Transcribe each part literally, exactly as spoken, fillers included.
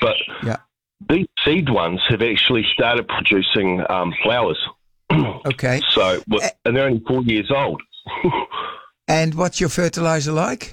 but Yeah. these seed ones have actually started producing um, flowers. Okay. So, and they're only four years old. And what's your fertilizer like?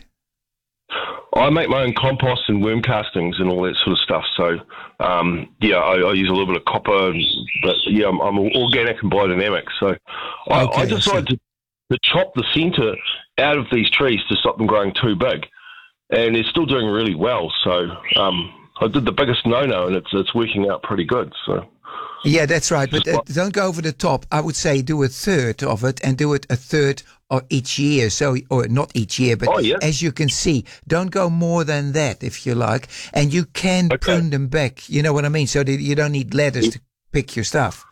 I make my own compost and worm castings and all that sort of stuff. So, um, yeah, I, I use a little bit of copper, but yeah, I'm, I'm organic and biodynamic. So, I, Okay, I decided to, to chop the centre out of these trees to stop them growing too big, and they're still doing really well. So, um, I did the biggest no-no, and it's it's working out pretty good. So. Yeah, that's right. But uh, don't go over the top. I would say do a third of it and do it a third of each year. So, or not each year, but oh, yeah. as you can see, don't go more than that if you like. And you can okay. prune them back. You know what I mean? So that you don't need ladders yeah. to pick your stuff.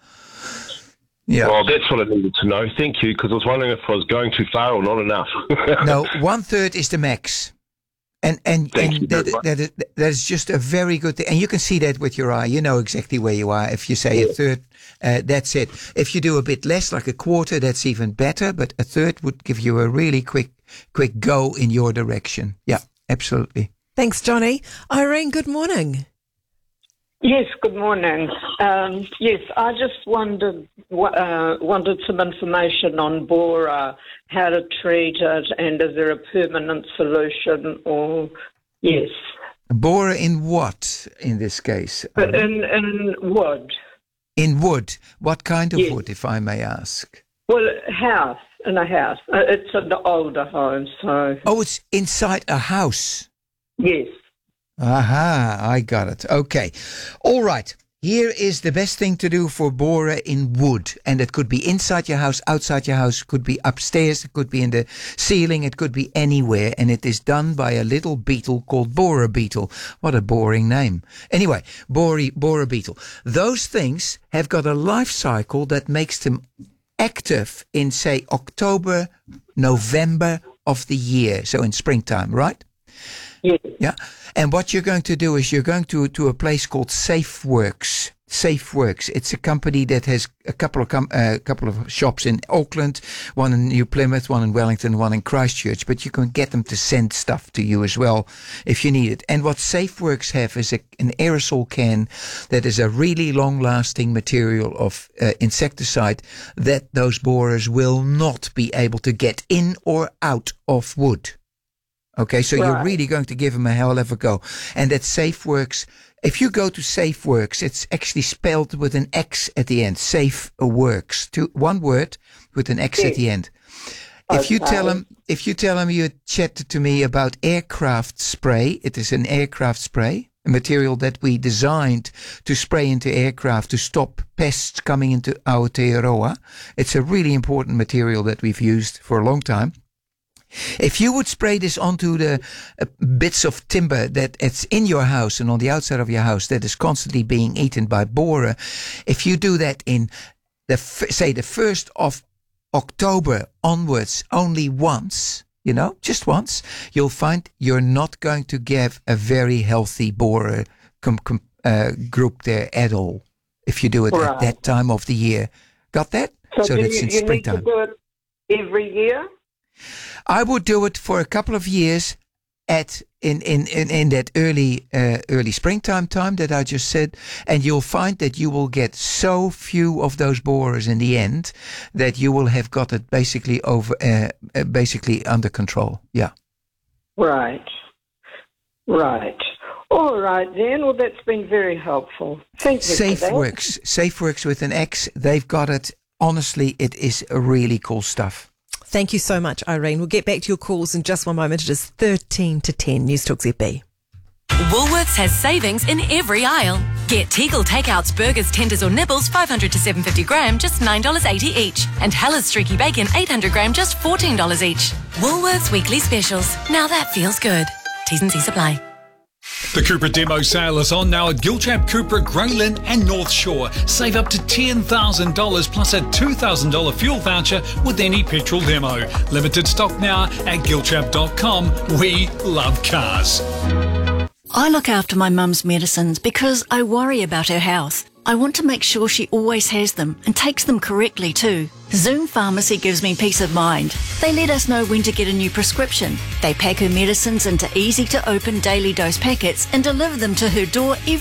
Yeah. Well, that's what I needed to know. Thank you, because I was wondering if I was going too far or not enough. No, one third is the max. And and, and that, that, that, that is just a very good thing. And you can see that with your eye. You know exactly where you are. If you say yeah. a third, uh, that's it. If you do a bit less, like a quarter, that's even better. But a third would give you a really quick, quick go in your direction. Yeah, absolutely. Thanks, Johnny. Irene, good morning. Yes, good morning. Um, yes, I just wondered uh, wanted some information on borer, how to treat it, and is there a permanent solution? Or yes, borer in what? In this case, um, in in wood. In wood, what kind of yes. wood, if I may ask? Well, house in a house. It's an older home, so. Oh, it's inside a house. Yes. Aha, I got it. Okay. All right. Here is the best thing to do for borer in wood. And it could be inside your house, outside your house, it could be upstairs, it could be in the ceiling, it could be anywhere. And it is done by a little beetle called borer beetle. What a boring name. Anyway, borer, borer beetle. Those things have got a life cycle that makes them active in, say, October, November of the year. So in springtime, right? Yes. Yeah. And what you're going to do is you're going to, to a place called SafeWorks. SafeWorks. It's a company that has a couple of com- uh, couple of shops in Auckland, one in New Plymouth, one in Wellington, one in Christchurch. But you can get them to send stuff to you as well if you need it. And what SafeWorks have is a, an aerosol can that is a really long-lasting material of uh, insecticide that those borers will not be able to get in or out of wood. Okay, so right. You're really going to give them a hell of a go. And that SafeWorks, if you go to SafeWorks, it's actually spelled with an X at the end. SafeWorks, two, one word with an X at the end. Okay. If you tell them, if you tell them you chatted to me about aircraft spray, it is an aircraft spray, a material that we designed to spray into aircraft to stop pests coming into Aotearoa. It's a really important material that we've used for a long time. If you would spray this onto the uh, bits of timber that it's in your house and on the outside of your house that is constantly being eaten by borer, if you do that in the f- say the first of October onwards only once, you know, just once, you'll find you're not going to give a very healthy borer com- com- uh, group there at all if you do it right. at that time of the year. Got that? So, so do that's you, in you springtime. need to do it every year? I would do it for a couple of years at in in in, in that early uh, early springtime time that I just said, and you'll find that you will get so few of those borers in the end that you will have got it basically over uh, uh, basically under control. Yeah. Right. Right. All right then. Well, that's been very helpful. Thank you. SafeWorks, SafeWorks with an X. They've got it. Honestly, it is really cool stuff. Thank you so much, Irene. We'll get back to your calls in just one moment. It is thirteen to ten. News Talk Z B. Woolworths has savings in every aisle. Get Tegel Takeouts, burgers, tenders or nibbles, five hundred to seven hundred fifty gram, just nine dollars eighty each. And Hella's Streaky Bacon, eight hundred gram, just fourteen dollars each. Woolworths Weekly Specials. Now that feels good. T's and C's apply. The Cupra demo sale is on now at Gilchap, Cupra, Graylin and North Shore. Save up to ten thousand dollars plus a two thousand dollars fuel voucher with any petrol demo. Limited stock now at gilchap dot com. We love cars. I look after my mum's medicines because I worry about her health. I want to make sure she always has them and takes them correctly too. Zoom Pharmacy gives me peace of mind. They let us know when to get a new prescription. They pack her medicines into easy-to-open daily dose packets and deliver them to her door every